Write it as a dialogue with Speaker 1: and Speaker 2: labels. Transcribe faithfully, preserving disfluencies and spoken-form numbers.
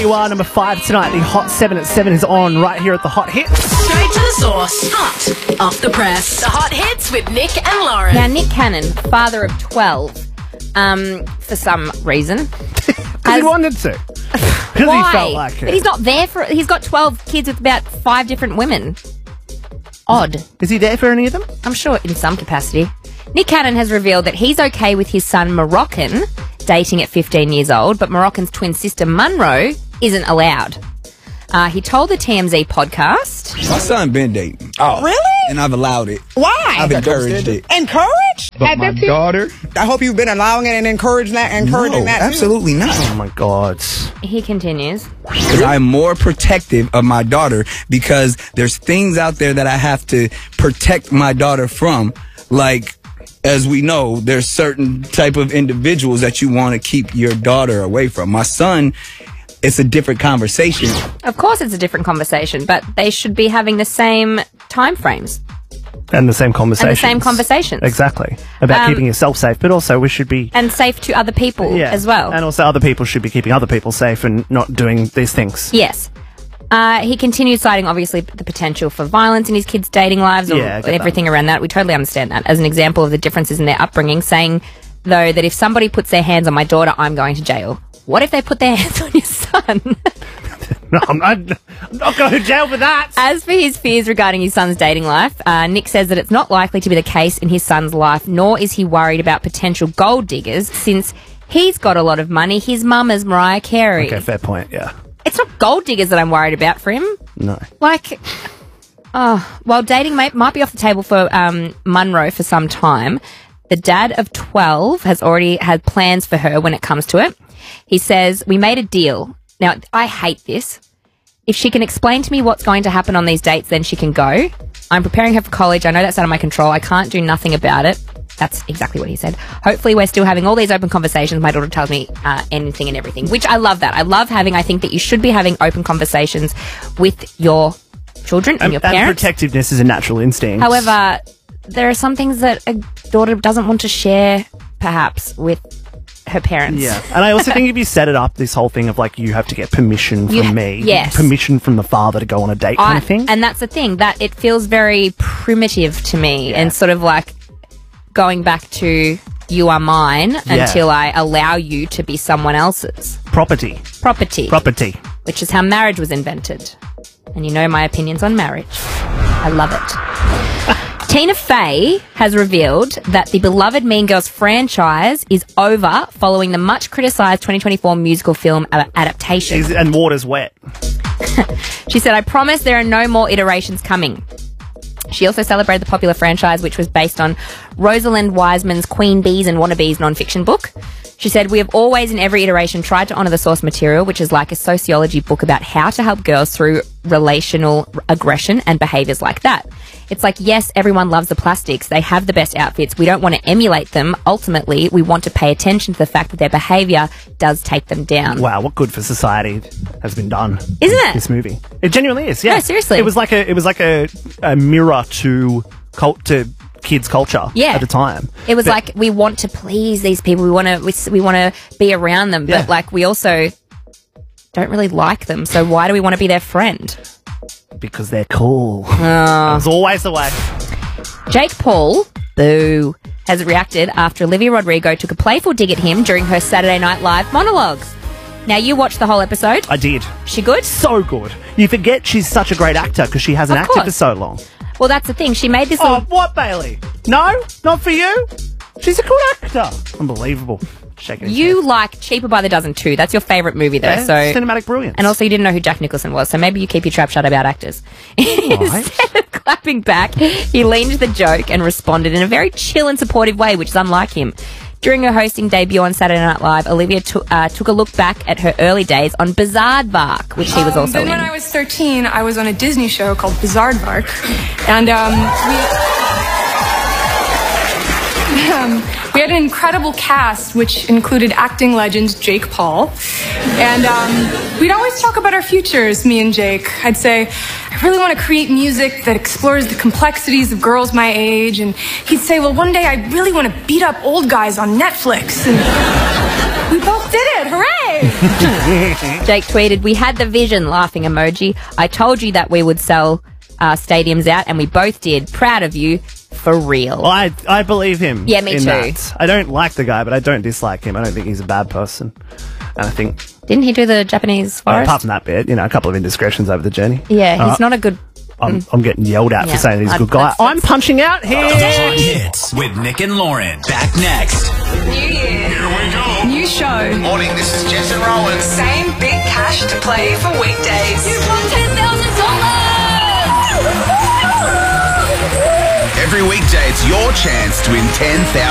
Speaker 1: You are number five tonight. The Hot seven at seven is on right here at the Hot Hits.
Speaker 2: Straight to the source. Hot off the press. The Hot Hits with Nick and Lauren.
Speaker 3: Now, Nick Cannon, father of twelve, um, for some reason.
Speaker 1: Because he wanted to. Because
Speaker 3: Why?
Speaker 1: he felt like it.
Speaker 3: But he's not there for... He's got twelve kids with about five different women. Odd.
Speaker 1: Is he there for any of them?
Speaker 3: I'm sure in some capacity. Nick Cannon has revealed that he's okay with his son Moroccan dating at fifteen years old, but Moroccan's twin sister Monroe isn't allowed. Uh, he told the T M Z podcast...
Speaker 4: My son been dating.
Speaker 5: Oh. Really?
Speaker 4: And I've allowed it.
Speaker 5: Why?
Speaker 4: I've encouraged it.
Speaker 5: Encouraged?
Speaker 4: But my daughter...
Speaker 5: I hope you've been allowing it and encouraging that, encouraging
Speaker 4: No,
Speaker 5: that too.
Speaker 4: absolutely not.
Speaker 1: Oh my God.
Speaker 3: He continues.
Speaker 4: Because I'm more protective of my daughter because there's things out there that I have to protect my daughter from. Like, as we know, there's certain type of individuals that you want to keep your daughter away from. My son... It's a different conversation.
Speaker 3: Of course it's a different conversation, but they should be having the same time frames.
Speaker 1: And the same conversations.
Speaker 3: And the same conversations.
Speaker 1: Exactly. About
Speaker 3: Um,
Speaker 1: keeping yourself safe, but also we should be...
Speaker 3: And safe to other people
Speaker 1: yeah,
Speaker 3: as well.
Speaker 1: And also other people should be keeping other people safe and not doing these things.
Speaker 3: Yes. Uh, he continued citing, obviously, the potential for violence in his kids' dating lives or
Speaker 1: Yeah, I get
Speaker 3: everything around that. We totally understand that as an example of the differences in their upbringing, saying, though, that if somebody puts their hands on my daughter, I'm going to jail. What if they put their hands on your son?
Speaker 1: No, I'm not, I'm not going to jail for that.
Speaker 3: As for his fears regarding his son's dating life, uh, Nick says that it's not likely to be the case in his son's life, nor is he worried about potential gold diggers, since he's got a lot of money. His mum is Mariah Carey.
Speaker 1: Okay, fair point, yeah.
Speaker 3: It's not gold diggers that I'm worried about for him.
Speaker 1: No.
Speaker 3: Like, oh, while dating might, might be off the table for um, Monroe for some time, the dad of twelve has already had plans for her when it comes to it. He says, we made a deal. Now, I hate this. If she can explain to me what's going to happen on these dates, then she can go. I'm preparing her for college. I know that's out of my control. I can't do nothing about it. That's exactly what he said. Hopefully, we're still having all these open conversations. My daughter tells me uh, anything and everything, which I love that. I love having, I think that you should be having open conversations with your children and,
Speaker 1: And,
Speaker 3: your
Speaker 1: and
Speaker 3: parents.
Speaker 1: protectiveness is a natural instinct.
Speaker 3: However, there are some things that a daughter doesn't want to share, perhaps, with her parents.
Speaker 1: Yeah, and I also think if you set it up, this whole thing of like you have to get permission from
Speaker 3: You-
Speaker 1: me,
Speaker 3: yes.
Speaker 1: permission from the father to go on a date kind
Speaker 3: I,
Speaker 1: of thing.
Speaker 3: and that's the thing, that it feels very primitive to me,
Speaker 1: Yeah.
Speaker 3: and sort of like going back to you are mine
Speaker 1: Yeah.
Speaker 3: until I allow you to be someone else's
Speaker 1: Property.
Speaker 3: property,
Speaker 1: Property.
Speaker 3: which is how marriage was invented. And you know my opinions on marriage. I love it. Tina Fey has revealed that the beloved Mean Girls franchise is over following the much criticised twenty twenty-four musical film a- adaptation.
Speaker 1: Is, and water's wet.
Speaker 3: She said, I promise there are no more iterations coming. She also celebrated the popular franchise, which was based on Rosalind Wiseman's Queen Bees and Wannabes non-fiction book. She said, we have always in every iteration tried to honour the source material, which is like a sociology book about how to help girls through relational aggression and behaviours like that. It's like, yes, everyone loves the plastics. They have the best outfits. We don't want to emulate them. Ultimately, we want to pay attention to the fact that their behaviour does take them down.
Speaker 1: Wow, what good for society has been done.
Speaker 3: Isn't
Speaker 1: in
Speaker 3: it?
Speaker 1: This movie. It genuinely is, yeah.
Speaker 3: No, seriously.
Speaker 1: It was like a it was like a, a mirror to cult to kids' culture
Speaker 3: Yeah.
Speaker 1: at the time.
Speaker 3: It was
Speaker 1: But-
Speaker 3: like, we want to please these people. We want to we, we want to be around them.
Speaker 1: Yeah.
Speaker 3: But like, we also don't really like them. So why do we want to be their friend?
Speaker 1: because they're cool.
Speaker 3: Oh.
Speaker 1: That was always the way.
Speaker 3: Jake Paul, boo, has reacted after Olivia Rodrigo took a playful dig at him during her Saturday Night Live monologues. Now, you watched the whole episode.
Speaker 1: I did.
Speaker 3: She good?
Speaker 1: So good. You forget she's such a great actor because she hasn't
Speaker 3: Of
Speaker 1: acted
Speaker 3: course.
Speaker 1: for so long.
Speaker 3: Well, that's the thing. She made this
Speaker 1: Oh,
Speaker 3: little...
Speaker 1: what, Bailey? No? Not for you? She's a good actor. Unbelievable. Shaking his
Speaker 3: You
Speaker 1: head.
Speaker 3: like Cheaper by the Dozen too. That's your favourite movie, though.
Speaker 1: Yeah,
Speaker 3: so
Speaker 1: cinematic brilliance.
Speaker 3: And also, you didn't know who Jack Nicholson was, so maybe you keep your trap shut about actors. Instead of clapping back, he leaned into the joke and responded in a very chill and supportive way, which is unlike him. During her hosting debut on Saturday Night Live, Olivia t- uh, took a look back at her early days on Bizaardvark, which he was
Speaker 6: Um,
Speaker 3: also
Speaker 6: then
Speaker 3: in.
Speaker 6: when I was thirteen, I was on a Disney show called Bizaardvark, and um, we, um, we had an incredible cast, which included acting legend Jake Paul, and um, we'd always talk about our futures, me and Jake. I'd say, I really want to create music that explores the complexities of girls my age, and he'd say, well, one day I really want to beat up old guys on Netflix, and we both did it. Hooray! Yay!
Speaker 3: Jake tweeted, "We had the vision," laughing emoji. "I told you that we would sell uh, stadiums out, and we both did. Proud of you, for real."
Speaker 1: Well, I, I believe him.
Speaker 3: Yeah, me
Speaker 1: in
Speaker 3: too.
Speaker 1: That. I don't like the guy, but I don't dislike him. I don't think he's a bad person. And I think,
Speaker 3: Didn't he do the Japanese
Speaker 1: well,
Speaker 3: forest?
Speaker 1: apart from that bit, you know, a couple of indiscretions over the journey.
Speaker 3: Yeah, he's
Speaker 1: Uh,
Speaker 3: not a good...
Speaker 1: I'm, I'm getting yelled at
Speaker 3: Yeah,
Speaker 1: for saying he's a
Speaker 3: I'd-
Speaker 1: good guy.
Speaker 3: that's-
Speaker 1: I'm punching out here.
Speaker 7: Hot Hits with Nick and Lauren. Back next.
Speaker 8: New year.
Speaker 7: Here we go.
Speaker 6: New show.
Speaker 9: Morning, this is Jess and Rowan.
Speaker 8: Same big cash to play for weekdays.
Speaker 2: You've won ten thousand dollars!
Speaker 9: Every weekday, it's your chance to win ten thousand